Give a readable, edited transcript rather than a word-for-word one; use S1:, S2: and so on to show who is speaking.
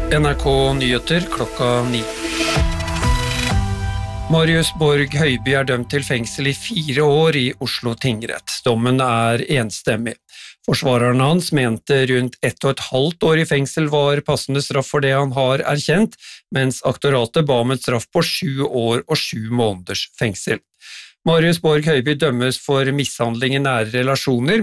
S1: NRK Nyheter klokka 9. Marius Borg Høiby dømt til fengsel i 4 år i Oslo tingrett. Dommen enstemmig. Forsvareren hans mente rundt 1,5 år i fengsel var passende straff for det han har erkjent, mens aktoratet ba om et straff på 7 år og 7 måneders fengsel. Marius Borg Høiby dømmes for mishandling i nære relasjoner,